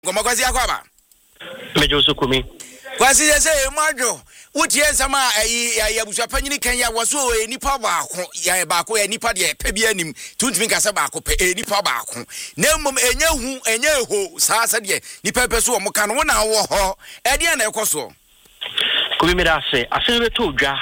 Ngoma kwasi akwaba. Mejo sukumi. Kwasi yese majo. Wutie nsama ya busua panyini Kenya waso nipa baako ya baako ya nipa de pe bia nim tuntumi kasa baako pe nipa baako. Na mmom enye ho saa de nipa pe so mo ka no na wo ho. E de na ekoso. Kumi me da se asebe to odwa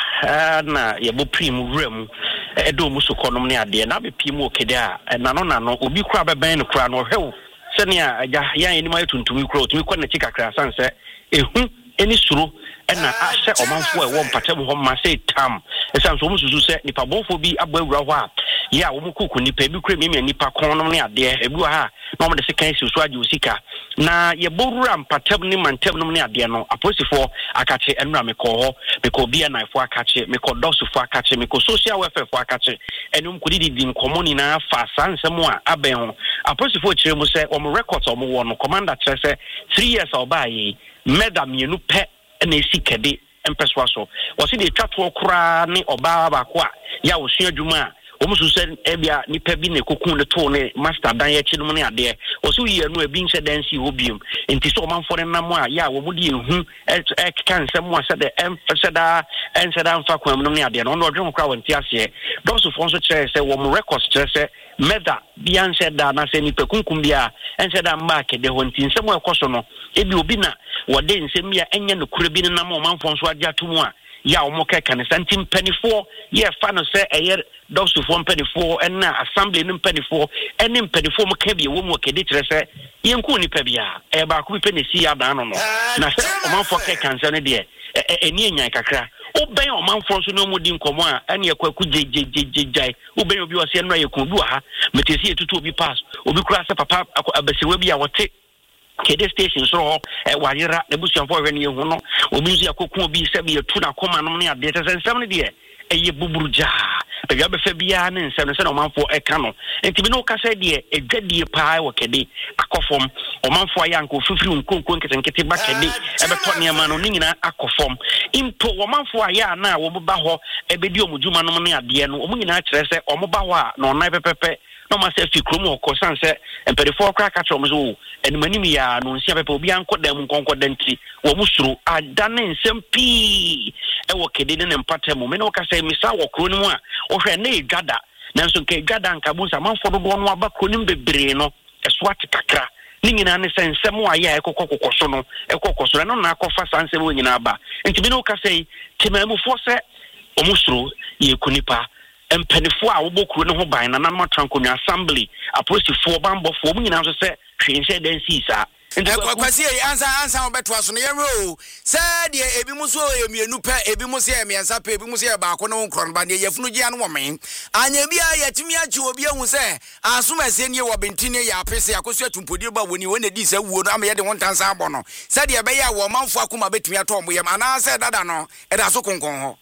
na ye bo prim wura mu edo mu so konom ne ade na be pim okede a na no obi kura beben no kura no hwew senia agya ya eni ma tuntumi kura otumi kwa na chikakra sanse ehu eni suro na ahye omanfo e wo mpatam ho ma se tam esan so mususu se nipa bonfo bi abawura ho a ya wo mukuku nipa bi kura me nipa konom ne ade ebu ha na mo de se kan si so agye osika na ye borura mpatam ni mantem no ne ade no aposifo akache enura mekọ bia na fo akache mekọ dosufo akache mekọ social welfare fo akache enum kudidi di nkomo ni na fa sansem a aben ho aposifo kire mu se o mo record o mo wo no commander kire se 3 years obaye meda mienu pe na esikede empeswa so wo se de twato kura ne oba ba ko a ya wo sua adwuma omusu se ebia nipa bi ne kokun ne to ne master dan ye chinum ne ade o so yi anu abi nche dan si obium enti so manfo ne nam a ya wo mudi ehu kan se mo se de emfseda mfa kwam ne ade no odwen kwa wanti ase dosu fon so chere se wo mo records chere se meda bia nche da na se nipa kunkum bia nche da mark de ho nti nsem ekoso no ebi obi na wode nsem ya enye no kure bi ne nam o manfo so ade atomu a ya o mo keka ne santim penifo ye fa no se eye dosu fo penifo na assembly ne penifo ene penifo mo ka bi wo mo kede kire se yenku ni pa bia e ba ko bi penisi ya dan no na se o manfo keka nse ne de eni enyan kakra o ben o manfo so no mo di nkomo a ene yakwaku jejejejai o ben obi o se no yakun bi wa ha metesi etutu obi pass obi kura se papa abasewa bi a wote kede station so wayera ebusuanfo hwe ne hu no obi nso yakoku obi se bi etu na koma no ne ade te nsem ne de eye buburuja be ya be fa bia ne nsem ne se no manfo eka no enti bi no ka se de edwadie paa wo kede akofom o manfo aya nko fifiri nkonko nketenkete ba kede ebe to ne ma no ni nyina akofom impo wo manfo aya na wo ba ho ebe di omudwuma no ne ade no omu nyina kire se o mo ba ho a no na pepepe no ma se fi kromo ko sanse empedefo kra ka trom so enimani mi ya no nsia pepe obi anko dam nkonko danti wo musuru adane nsem pi e wo kede ne mpatam me no ka se misa wo kro ni mu a wo hwe na edwada nanso nke edwada nka bu sa manfo do no aba kro ni bebre no eso atakakra ni nyina ne se nsem wa ya ekokokoso no ekokoso no na akofa sanse wo nyina aba enti me no ka se timamu fo se o musuru ye kunipa empenifo a wobokuru ne ho ban na nanma trankonwa assembly aposifo bambofo mu nyina so se hwenhye dan siisa kwasi ansa obeto aso no yero se de ebi muso emienu pe ebi muso emiensa pe ebi muso baako no nkron ba ne yefunu gia no women anya bia yatimi achi obi ahu se asoma se ne wo bentine ya apese akoso atumpodi ba woni wona di se wuo no amye de wontansa abo no se de be ya wo manfo akoma betimi ato mo yam ana se dada no e da so konkon ho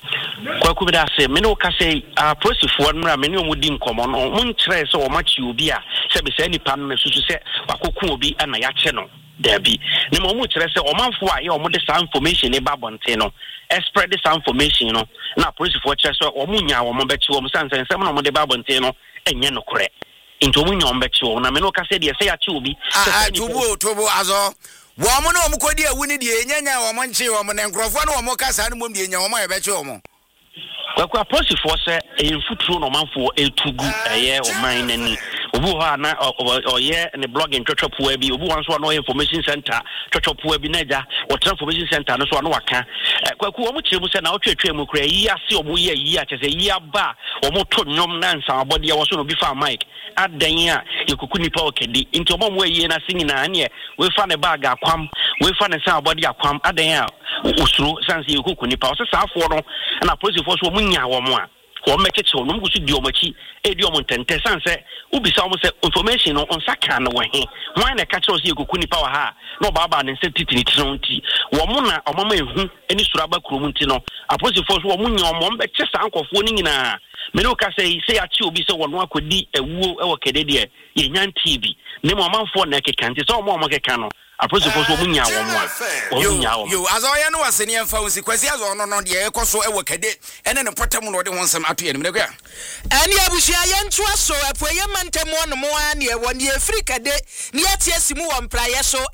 kwa kubida se me no ka se prosifo nra me ne omudi nkomo no mun kire se o machi obi a se be se nipa no susu se wakoku obi ana ya che no dabi ne mo mu kire se o manfo a ye o mo de sa information ne ba bonte no spread this information no na prosifo kire se o mu nya o mo be chi o mo sanse nsem no mo de ba bonte no enye no kure into mu nya o be chi o na me no ka se de se ya che obi tubu azo wo mo no mo kodi awuni de nyanya wo mo nche wo mo ne nkrofo no wo mo kasa no mo de nya wo mo ebe che wo mo kwa aposifo se enfuturo no manfo etugu eye o man nani obu ho na oye ne blogging twetwopo abi obu wan so no information center twetwopo abi naja o transformation center no so no waka kwa wo mo kire mu se na o twetwe mu kura yi ase o mo ye yi a chese yi aba o mo to nyom na nsan abode ya wo so no bi fa mic adan a yekuku nipa o kedi into mo mo ye na singina ne we fa ne bag akwam we fa ne san abode akwam adan a usuru sanse yekuku nipa o se saafo no na aposifo so nya wo mo a wo mecheche no mgusu di omachi e di omntente sanse ubisa wo se information no onsaka na wahe wan na ka kire so yekuku nipa wa ha no baba ne se titini tronti wo mo na omama ehu eni suraba krom nti no aposifo so wo mo nya wo meche san kofo ni nyina me no ka se ya chi obi se wo no akodi ewuo e wo kede de ye nyan TV ne mo manfo na keka nti so mo keka no aposofo so munya wo yo azoya no waseni emfa unsi kwasi azo no de ekoso ewo kade ene ne potem no de wonsam ato enim ne kwa ani abusua yentu aso apoye mantemo no mo an ye won ye free kade ne yatie simu wo mpraye so